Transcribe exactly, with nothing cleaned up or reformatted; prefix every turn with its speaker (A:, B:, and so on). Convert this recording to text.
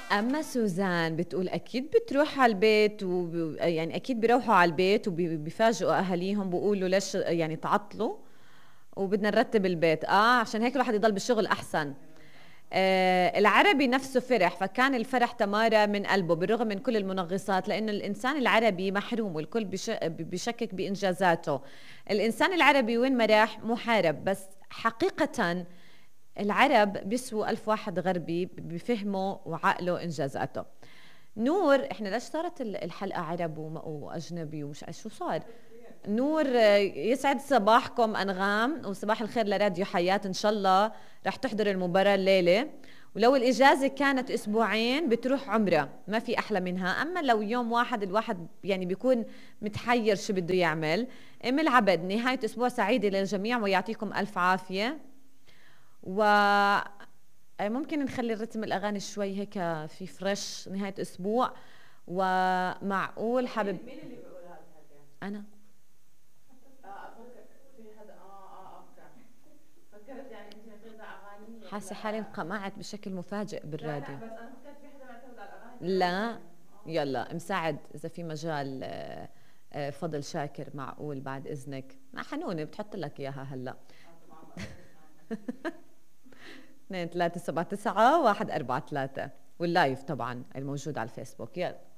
A: اما سوزان بتقول اكيد بتروح على البيت وب... يعني اكيد بيروحوا على البيت وبيفاجئوا اهاليهم بيقولوا ليش يعني تعطلوا وبدنا نرتب البيت. اه عشان هيك الواحد يضل بالشغل احسن. آه العربي نفسه فرح، فكان الفرح تمارى من قلبه بالرغم من كل المنغصات، لأنه الإنسان العربي محروم والكل بش- بشكك بإنجازاته. الإنسان العربي وين ما راح محارب، بس حقيقة العرب بيسووا ألف واحد غربي بفهموا وعقله إنجازاته. نور، إحنا ليش صارت ال- الحلقة عرب وم- وأجنبي ومش عارف شو صار؟ نور، آه، يسعد صباحكم أنغام، وصباح الخير لراديو حياة. إن شاء الله رح تحضر المباراة الليلة، ولو الإجازة كانت أسبوعين بتروح عمرة، ما في أحلى منها. أما لو يوم واحد الواحد يعني بيكون متحير شو بده يعمل. أم العبد، نهاية أسبوع سعيدة للجميع ويعطيكم ألف عافية. و آه، ممكن نخلي الرتم الأغاني شوي هيك في فريش نهاية أسبوع. ومعقول حابب
B: مين اللي بيقول هذا الحكي؟
A: أنا
B: اه افكر في حدا اه اه اوكي. فكرت يعني انت معتمدة على اغاني
A: حاسة حالي
B: ولا؟
A: انقمعت بشكل مفاجئ
B: لا لا
A: بالراديو.
B: بس انا فكرت في حدا معتمد على الاغاني تبعولك
A: لا،
B: يعني. اه
A: يلا مساعد إذا في مجال. آه، آه، فضل شاكر معقول بعد إذنك مع حنونة بتحط لك إياها هلأ.
B: اه طبعا بقدر اسمعها.
A: اثنين ثلاثة سبعة تسعة واحد أربعة ثلاثة، واللايف طبعا الموجود على الفيسبوك. يلا.